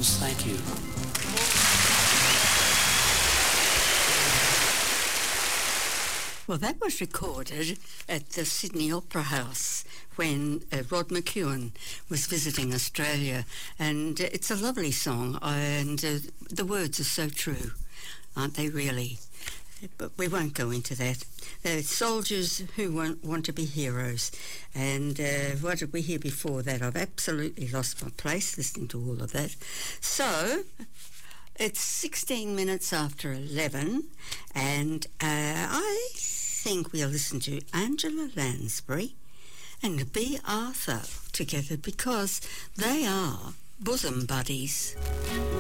Rose. Thank you. Well, that was recorded at the Sydney Opera House when Rod McEwen was visiting Australia. And it's a lovely song, and the words are so true, aren't they really? But we won't go into that. Soldiers who want to be heroes. And what did we hear before that? I've absolutely lost my place listening to all of that. So it's 16 minutes after 11, and I think we'll listen to Angela Lansbury and B. Arthur together because they are bosom buddies.